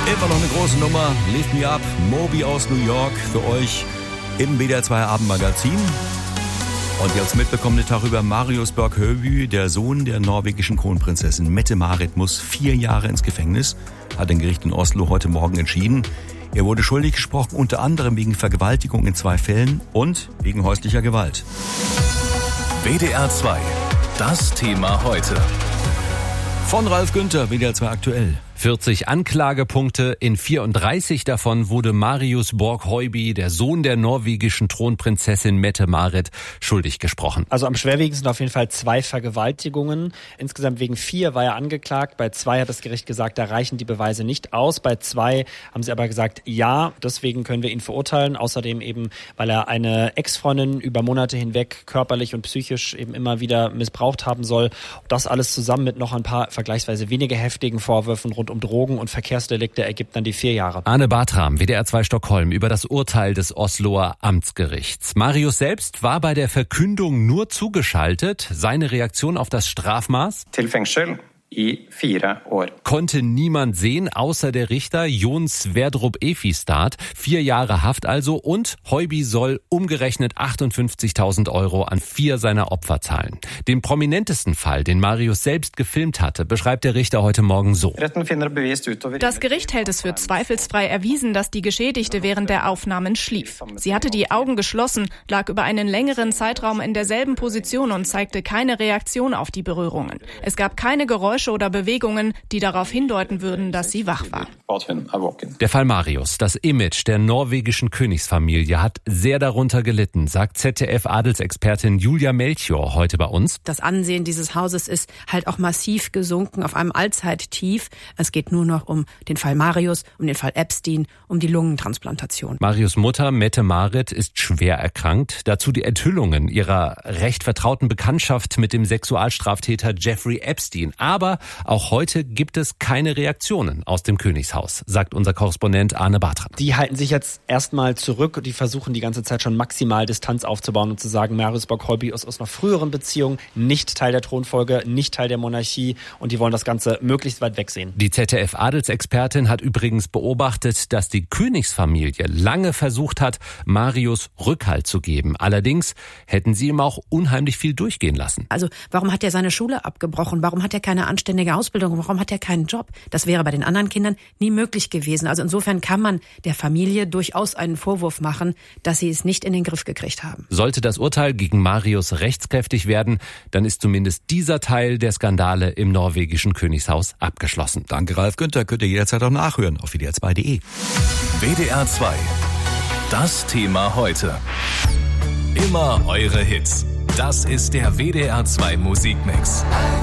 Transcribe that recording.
Immer noch eine große Nummer. Lift Me Up, Moby aus New York für euch im WDR 2 Abendmagazin. Und ihr habt mitbekommen den Tag über Marius Berg-Høiby, der Sohn der norwegischen Kronprinzessin Mette-Marit, muss 4 Jahre ins Gefängnis, hat ein Gericht in Oslo heute Morgen entschieden. Er wurde schuldig gesprochen, unter anderem wegen Vergewaltigung in 2 Fällen und wegen häuslicher Gewalt. WDR 2, das Thema heute. Von Ralf Günther, WDR 2 aktuell. 40 Anklagepunkte, in 34 davon wurde Marius Berg-Høiby, der Sohn der norwegischen Thronprinzessin Mette-Marit, schuldig gesprochen. Also am schwerwiegendsten auf jeden Fall 2 Vergewaltigungen. Insgesamt wegen 4 war er angeklagt. Bei 2 hat das Gericht gesagt, da reichen die Beweise nicht aus. Bei 2 haben sie aber gesagt, ja, deswegen können wir ihn verurteilen. Außerdem eben, weil er eine Ex-Freundin über Monate hinweg körperlich und psychisch eben immer wieder missbraucht haben soll. Das alles zusammen mit noch ein paar vergleichsweise weniger heftigen Vorwürfen rund um Drogen- und Verkehrsdelikte ergibt dann die 4 Jahre. Arne Bartram, WDR 2 Stockholm, über das Urteil des Osloer Amtsgerichts. Marius selbst war bei der Verkündung nur zugeschaltet. Seine Reaktion auf das Strafmaß? Til fengsel i 4 år. Konnte niemand sehen, außer der Richter Jon Sverdrup Efistad. 4 Jahre Haft also, und Høiby soll umgerechnet 58.000 Euro an 4 seiner Opfer zahlen. Den prominentesten Fall, den Marius selbst gefilmt hatte, beschreibt der Richter heute Morgen so. Das Gericht hält es für zweifelsfrei erwiesen, dass die Geschädigte während der Aufnahmen schlief. Sie hatte die Augen geschlossen, lag über einen längeren Zeitraum in derselben Position und zeigte keine Reaktion auf die Berührungen. Es gab keine Geräusche oder Bewegungen, die darauf hindeuten würden, dass sie wach war. Der Fall Marius, das Image der norwegischen Königsfamilie, hat sehr darunter gelitten, sagt ZDF-Adelsexpertin Julia Melchior heute bei uns. Das Ansehen dieses Hauses ist halt auch massiv gesunken auf einem Allzeittief. Es geht nur noch um den Fall Marius, um den Fall Epstein, um die Lungentransplantation. Marius' Mutter Mette-Marit ist schwer erkrankt. Dazu die Enthüllungen ihrer recht vertrauten Bekanntschaft mit dem Sexualstraftäter Jeffrey Epstein. Aber auch heute gibt es keine Reaktionen aus dem Königshaus, sagt unser Korrespondent Arne Bartram. Die halten sich jetzt erstmal zurück und die versuchen die ganze Zeit schon maximal Distanz aufzubauen und zu sagen, Marius Berg-Høiby ist aus einer früheren Beziehung nicht Teil der Thronfolge, nicht Teil der Monarchie, und die wollen das Ganze möglichst weit wegsehen. Die ZDF-Adelsexpertin hat übrigens beobachtet, dass die Königsfamilie lange versucht hat, Marius Rückhalt zu geben. Allerdings hätten sie ihm auch unheimlich viel durchgehen lassen. Also warum hat er seine Schule abgebrochen? Warum hat er keine anständige Ausbildung? Warum hat er keinen Job? Das wäre bei den anderen Kindern nie möglich gewesen. Also insofern kann man der Familie durchaus einen Vorwurf machen, dass sie es nicht in den Griff gekriegt haben. Sollte das Urteil gegen Marius rechtskräftig werden, dann ist zumindest dieser Teil der Skandale im norwegischen Königshaus abgeschlossen. Danke, Ralf Günther. Könnt ihr jederzeit auch nachhören auf wdr2.de. WDR 2, das Thema heute. Immer eure Hits. Das ist der WDR 2 Musikmix.